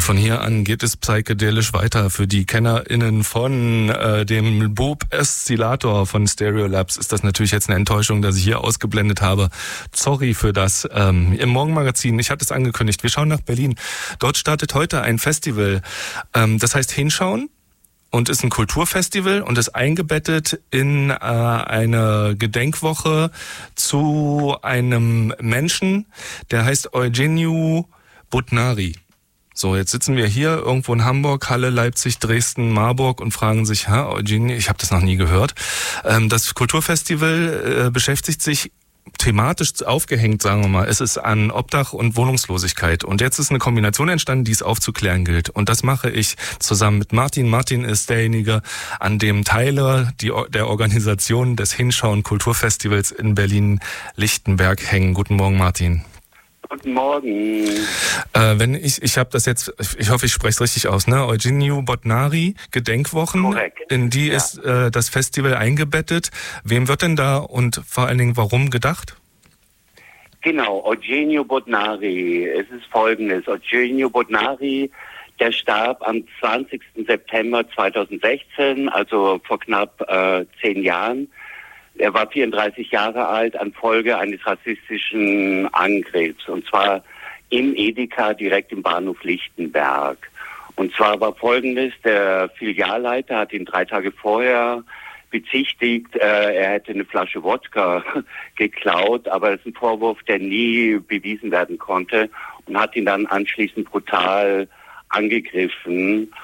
von hier an geht es psychedelisch weiter. Für die KennerInnen von dem Bob Oszillator von Stereolabs ist das natürlich jetzt eine Enttäuschung, dass ich hier ausgeblendet habe. Sorry für das. Im Morgenmagazin, ich hatte es angekündigt, wir schauen nach Berlin. Dort startet heute ein Festival, das heißt Hinschauen. Und ist ein Kulturfestival und ist eingebettet in eine Gedenkwoche zu einem Menschen, der heißt Eugeniu Budnari. So, jetzt sitzen wir hier irgendwo in Hamburg, Halle, Leipzig, Dresden, Marburg und fragen sich, Eugeniu, ich habe das noch nie gehört. Das Kulturfestival beschäftigt sich thematisch aufgehängt, sagen wir mal, ist es an Obdach und Wohnungslosigkeit. Und jetzt ist eine Kombination entstanden, die es aufzuklären gilt. Und das mache ich zusammen mit Martin. Martin ist derjenige, an dem Teile der Organisation des Hinschauen Kulturfestivals in Berlin-Lichtenberg hängen. Guten Morgen, Martin. Guten Morgen. Ich habe das jetzt, ich hoffe, ich spreche es richtig aus, ne? Eugeniu Budnari, Gedenkwochen. Korrekt. In die ist das Festival eingebettet. Wem wird denn da und vor allen Dingen warum gedacht? Genau, Eugeniu Budnari. Es ist folgendes. Eugeniu Budnari, der starb am 20. September 2016, also vor knapp 10 Jahren. Er war 34 Jahre alt an Folge eines rassistischen Angriffs, und zwar im Edeka direkt im Bahnhof Lichtenberg. Und zwar war folgendes: Der Filialleiter hat ihn 3 Tage vorher bezichtigt, er hätte eine Flasche Wodka geklaut, aber das ist ein Vorwurf, der nie bewiesen werden konnte, und hat ihn dann anschließend brutal angegriffen.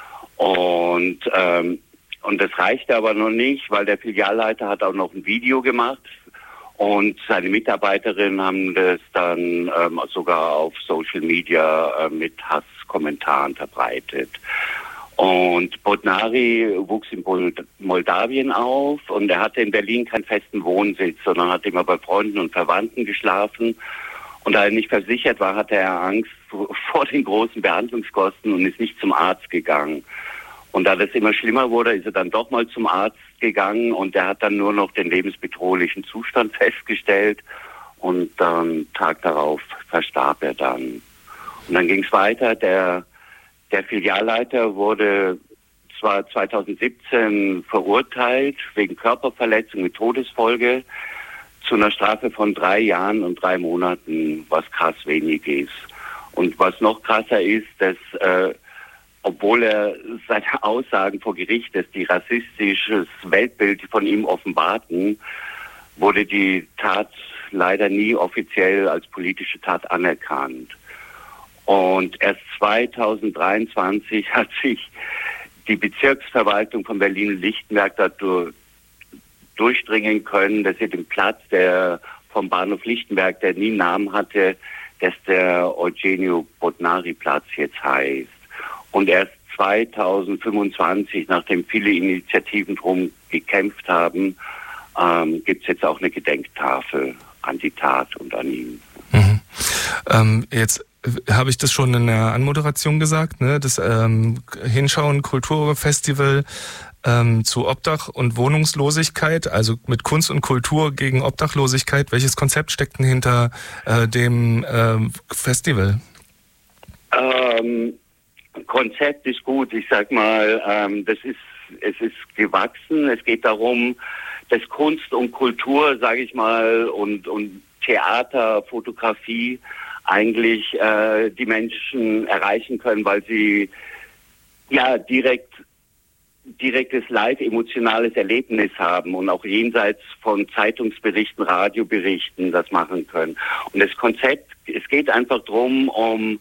Und das reichte aber noch nicht, weil der Filialleiter hat auch noch ein Video gemacht und seine Mitarbeiterinnen haben das dann sogar auf Social Media mit Hasskommentaren verbreitet. Und Budnari wuchs in Moldawien auf und er hatte in Berlin keinen festen Wohnsitz, sondern hat immer bei Freunden und Verwandten geschlafen. Und da er nicht versichert war, hatte er Angst vor den großen Behandlungskosten und ist nicht zum Arzt gegangen. Und da das immer schlimmer wurde, ist er dann doch mal zum Arzt gegangen und der hat dann nur noch den lebensbedrohlichen Zustand festgestellt und dann Tag darauf verstarb er dann. Und dann ging es weiter. Der Filialleiter wurde zwar 2017 verurteilt wegen Körperverletzung mit Todesfolge zu einer Strafe von 3 Jahren und 3 Monaten, was krass wenig ist. Und was noch krasser ist, dass obwohl er seine Aussagen vor Gericht, dass die rassistisches Weltbild von ihm offenbarten, wurde die Tat leider nie offiziell als politische Tat anerkannt. Und erst 2023 hat sich die Bezirksverwaltung von Berlin-Lichtenberg dazu durchdringen können, dass sie den Platz, der vom Bahnhof Lichtenberg, der nie einen Namen hatte, dass der Eugeniu Budnari Platz jetzt heißt. Und erst 2025, nachdem viele Initiativen drum gekämpft haben, gibt es jetzt auch eine Gedenktafel an die Tat und an ihn. Mhm. Jetzt habe ich das schon in der Anmoderation gesagt, ne? Das Hinschauen Kulturfestival zu Obdach und Wohnungslosigkeit, also mit Kunst und Kultur gegen Obdachlosigkeit. Welches Konzept steckt denn hinter dem Festival? Konzept ist gut. Ich sag mal, es ist gewachsen. Es geht darum, dass Kunst und Kultur, sage ich mal, und Theater, Fotografie eigentlich die Menschen erreichen können, weil sie ja direktes live emotionales Erlebnis haben und auch jenseits von Zeitungsberichten, Radioberichten das machen können. Und das Konzept, es geht einfach drum,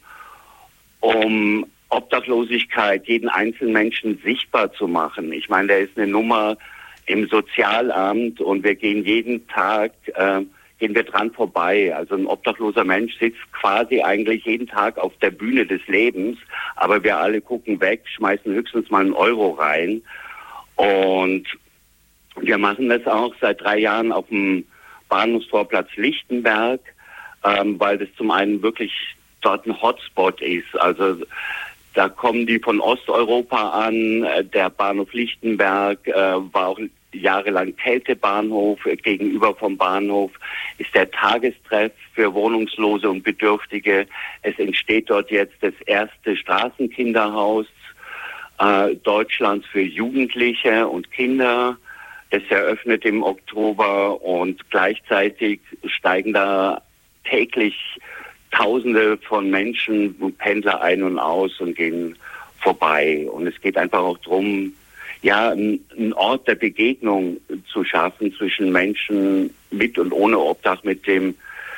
um Obdachlosigkeit, jeden einzelnen Menschen sichtbar zu machen. Ich meine, der ist eine Nummer im Sozialamt und wir gehen jeden Tag, gehen wir dran vorbei. Also ein obdachloser Mensch sitzt quasi eigentlich jeden Tag auf der Bühne des Lebens, aber wir alle gucken weg, schmeißen höchstens mal einen Euro rein. Und wir machen das auch seit 3 Jahren auf dem Bahnhofsvorplatz Lichtenberg, weil das zum einen wirklich dort ein Hotspot ist. Also da kommen die von Osteuropa an. Der Bahnhof Lichtenberg war auch jahrelang Kältebahnhof. Gegenüber vom Bahnhof ist der Tagestreff für Wohnungslose und Bedürftige. Es entsteht dort jetzt das erste Straßenkinderhaus Deutschlands für Jugendliche und Kinder. Das eröffnet im Oktober und gleichzeitig steigen da täglich Tausende von Menschen und Pendler ein und aus und gehen vorbei. Und es geht einfach auch darum, ja, einen Ort der Begegnung zu schaffen zwischen Menschen mit und ohne Obdach mit diesem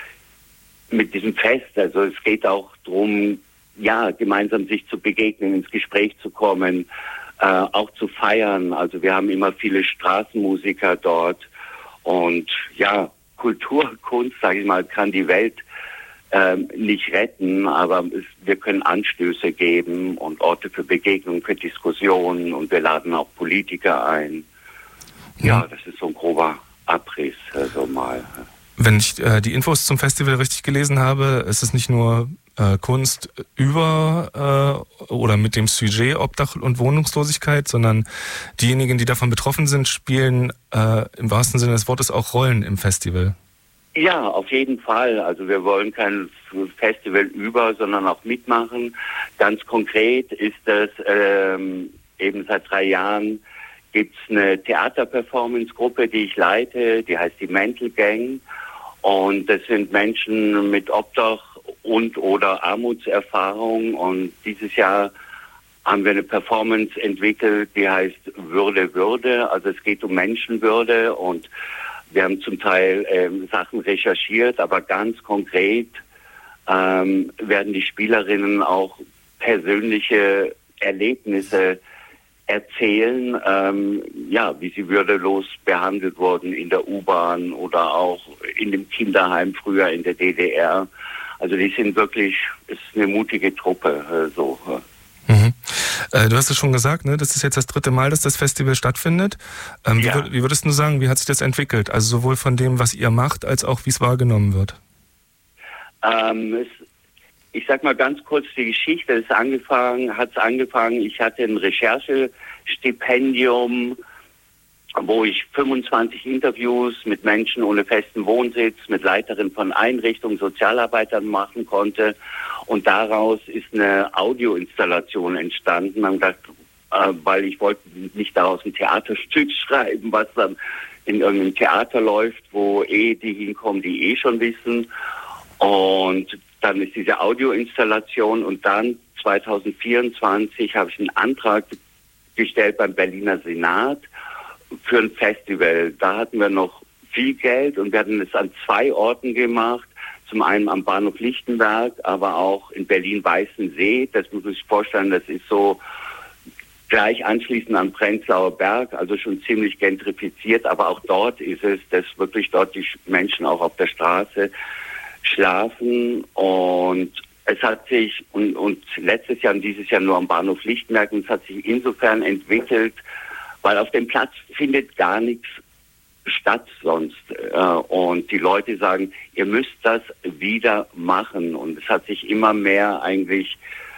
Fest. Also es geht auch darum, ja, gemeinsam sich zu begegnen, ins Gespräch zu kommen, auch zu feiern. Also wir haben immer viele Straßenmusiker dort und ja, Kultur, Kunst, sage ich mal, kann die Welt nicht retten, aber wir können Anstöße geben und Orte für Begegnung, für Diskussionen und wir laden auch Politiker ein. Ja, das ist so ein grober Abriss, also mal. Wenn ich die Infos zum Festival richtig gelesen habe, ist es nicht nur Kunst über oder mit dem Sujet Obdach und Wohnungslosigkeit, sondern diejenigen, die davon betroffen sind, spielen im wahrsten Sinne des Wortes auch Rollen im Festival. Ja, auf jeden Fall. Also wir wollen kein Festival über, sondern auch mitmachen. Ganz konkret ist das eben seit 3 Jahren gibt's eine Theaterperformance-Gruppe, die ich leite, die heißt die Mental Gang. Und das sind Menschen mit Obdach und oder Armutserfahrung. Und dieses Jahr haben wir eine Performance entwickelt, die heißt Würde, Würde. Also es geht um Menschenwürde und wir haben zum Teil Sachen recherchiert, aber ganz konkret werden die Spielerinnen auch persönliche Erlebnisse erzählen, ja, wie sie würdelos behandelt wurden in der U-Bahn oder auch in dem Kinderheim früher in der DDR. Also die sind wirklich, es ist eine mutige Truppe. So. Mhm. Du hast es schon gesagt, ne? Das ist jetzt das 3. Mal, dass das Festival stattfindet. Ja. Wie würdest du sagen, wie hat sich das entwickelt? Also sowohl von dem, was ihr macht, als auch wie es wahrgenommen wird? Ich sag mal ganz kurz die Geschichte. Es hat angefangen, ich hatte ein Recherchestipendium, wo ich 25 Interviews mit Menschen ohne festen Wohnsitz, mit Leiterinnen von Einrichtungen, Sozialarbeitern machen konnte. Und daraus ist eine Audioinstallation entstanden. Man gedacht, weil ich wollte nicht daraus ein Theaterstück schreiben, was dann in irgendeinem Theater läuft, wo die hinkommen, die schon wissen. Und dann ist diese Audioinstallation und dann 2024 habe ich einen Antrag gestellt beim Berliner Senat für ein Festival. Da hatten wir noch viel Geld und wir hatten es an 2 Orten gemacht. Zum einen am Bahnhof Lichtenberg, aber auch in Berlin-Weißensee. Das muss man sich vorstellen, das ist so gleich anschließend am Prenzlauer Berg, also schon ziemlich gentrifiziert. Aber auch dort ist es, dass wirklich dort die Menschen auch auf der Straße schlafen. Und es hat sich, und letztes Jahr und dieses Jahr nur am Bahnhof Lichtenberg, und es hat sich insofern entwickelt, weil auf dem Platz findet gar nichts statt sonst. Und die Leute sagen, ihr müsst das wieder machen. Und es hat sich immer mehr eigentlich,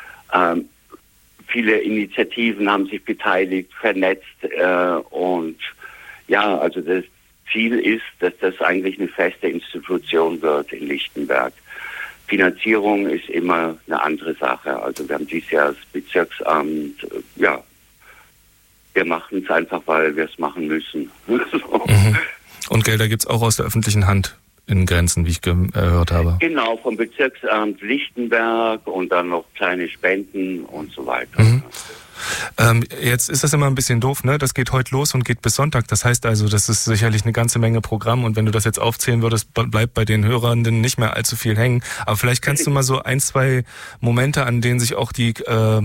viele Initiativen haben sich beteiligt, vernetzt. Und ja, also das Ziel ist, dass das eigentlich eine feste Institution wird in Lichtenberg. Finanzierung ist immer eine andere Sache. Also wir haben dieses Jahr das Bezirksamt, ja, wir machen es einfach, weil wir es machen müssen. Und Gelder gibt es auch aus der öffentlichen Hand in Grenzen, wie ich gehört habe. Genau, vom Bezirksamt Lichtenberg und dann noch kleine Spenden und so weiter. Mhm. Jetzt ist das immer ein bisschen doof, ne? Das geht heute los und geht bis Sonntag. Das heißt also, das ist sicherlich eine ganze Menge Programm und wenn du das jetzt aufzählen würdest, bleibt bei den Hörenden nicht mehr allzu viel hängen. Aber vielleicht kannst du mal so 1, 2 Momente, an denen sich auch der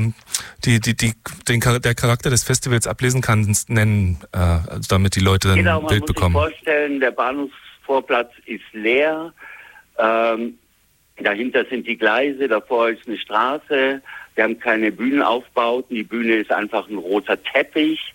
Charakter des Festivals ablesen kann, nennen, also damit die Leute dann ein Bild bekommen. Man muss sich vorstellen, der Bahnhofsvorplatz ist leer. Dahinter sind die Gleise, davor ist eine Straße. Wir haben keine Bühnenaufbauten. Die Bühne ist einfach ein roter Teppich.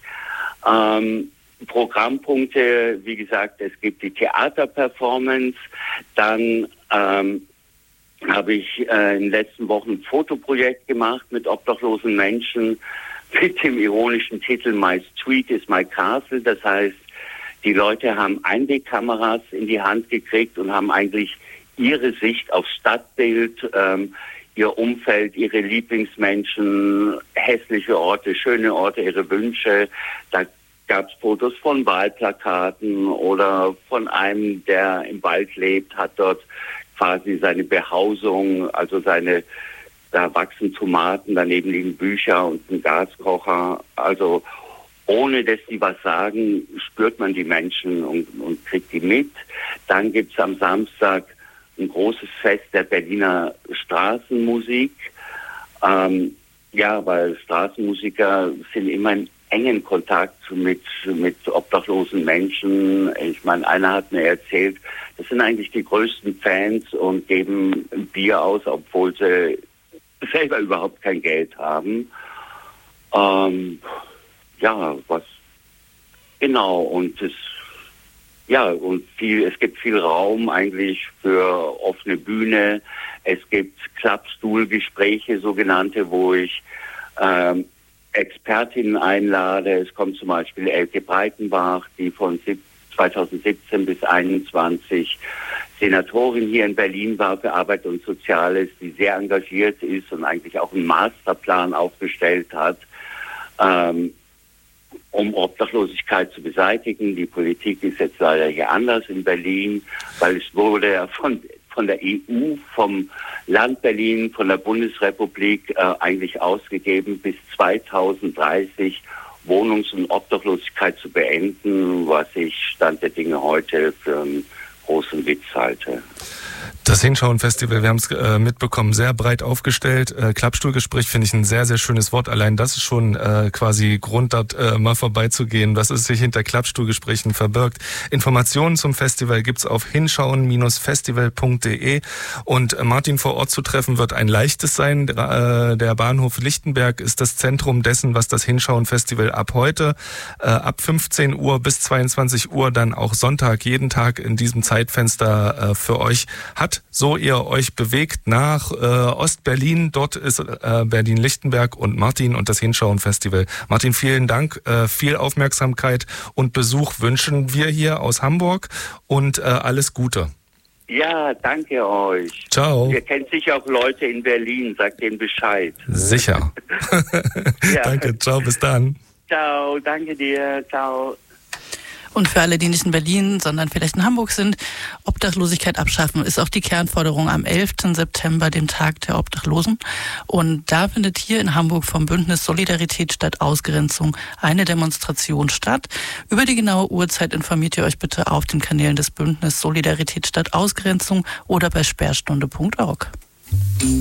Programmpunkte, wie gesagt, es gibt die Theaterperformance. Dann habe ich in den letzten Wochen ein Fotoprojekt gemacht mit obdachlosen Menschen mit dem ironischen Titel My Street is my Castle. Das heißt, Die Leute haben Einwegkameras in die Hand gekriegt und haben eigentlich ihre Sicht aufs Stadtbild, ihr Umfeld, ihre Lieblingsmenschen, hässliche Orte, schöne Orte, ihre Wünsche. Da gab es Fotos von Wahlplakaten oder von einem, der im Wald lebt, hat dort quasi seine Behausung, also da wachsen Tomaten, daneben liegen Bücher und ein Gaskocher. Also ohne dass die was sagen, spürt man die Menschen und kriegt die mit. Dann gibt's am Samstag ein großes Fest der Berliner Straßenmusik. Weil Straßenmusiker sind immer in engen Kontakt mit obdachlosen Menschen. Ich meine, einer hat mir erzählt, das sind eigentlich die größten Fans und geben Bier aus, obwohl sie selber überhaupt kein Geld haben. Es gibt viel Raum eigentlich für offene Bühne. Es gibt Klappstuhlgespräche, sogenannte, wo ich Expertinnen einlade. Es kommt zum Beispiel Elke Breitenbach, die von 2017 bis 2021 Senatorin hier in Berlin war für Arbeit und Soziales, die sehr engagiert ist und eigentlich auch einen Masterplan aufgestellt hat, um Obdachlosigkeit zu beseitigen. Die Politik ist jetzt leider hier anders in Berlin, weil es wurde ja von der EU, vom Land Berlin, von der Bundesrepublik eigentlich ausgegeben, bis 2030 Wohnungs- und Obdachlosigkeit zu beenden, was ich Stand der Dinge heute für einen großen Witz halte. Das Hinschauen-Festival, wir haben es mitbekommen, sehr breit aufgestellt. Klappstuhlgespräch finde ich ein sehr, sehr schönes Wort. Allein das ist schon quasi Grund, dort mal vorbeizugehen, was es sich hinter Klappstuhlgesprächen verbirgt. Informationen zum Festival gibt's auf hinschauen-festival.de. Und Martin vor Ort zu treffen wird ein leichtes sein. Der Bahnhof Lichtenberg ist das Zentrum dessen, was das Hinschauen-Festival ab heute, ab 15 Uhr bis 22 Uhr, dann auch Sonntag, jeden Tag in diesem Zeitfenster für euch hat. So ihr euch bewegt nach Ostberlin. Dort ist Berlin-Lichtenberg und Martin und das Hinschauen-Festival. Martin, vielen Dank. Viel Aufmerksamkeit und Besuch wünschen wir hier aus Hamburg und alles Gute. Ja, danke euch. Ciao. Ihr kennt sicher auch Leute in Berlin. Sagt denen Bescheid. Sicher. Ja. Danke. Ciao, bis dann. Ciao, danke dir. Ciao. Und für alle, die nicht in Berlin, sondern vielleicht in Hamburg sind, Obdachlosigkeit abschaffen ist auch die Kernforderung am 11. September, dem Tag der Obdachlosen. Und da findet hier in Hamburg vom Bündnis Solidarität statt Ausgrenzung eine Demonstration statt. Über die genaue Uhrzeit informiert ihr euch bitte auf den Kanälen des Bündnis Solidarität statt Ausgrenzung oder bei sperrstunde.org.